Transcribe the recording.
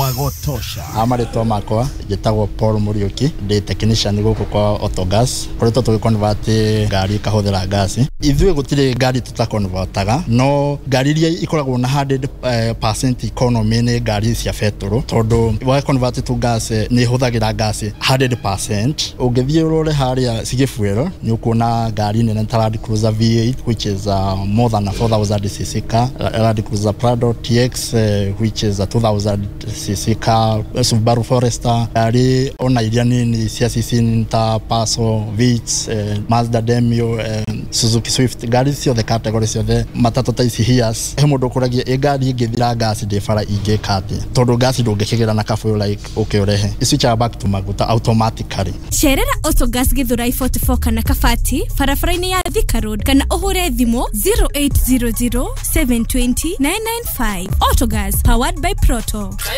Magotosha. Amaretwa makwa gitagwo Paul Muriuki, ndi technician guku kwa Autogas. Koretwo tugi convert ngari kahuthira gas. Ithuĩ gutire ngari tutakonvertaga, no ngari iria ikoragwo na 100% economy ni ngari cia petrol, tondu wa convert to gas ni huthagira gas 100%. Ungithie urore haria Sigifuel ni ukuona ngari nene ta Land Cruiser V8 which is more than 4000cc car, Land Cruiser Prado TX which is a 2000cc car, Subaru Forester, ngari ona iria nini cia cc ta Passo, Vitz, Mazda Demio, Suzuki Swift, ngari cio the category cio the matatu ta ici Hiace. He mundu kuragia ngari ingithira gas de fara ingekati, tondu gas ndungikigira na kafu like ukiurehe switch back to maguta automatically. Cerera Autogas Githurai 44 kana Kabati barabara-ini ya Thika Road kana uhure thimu 0800 720 995. Autogas, powered by Proto.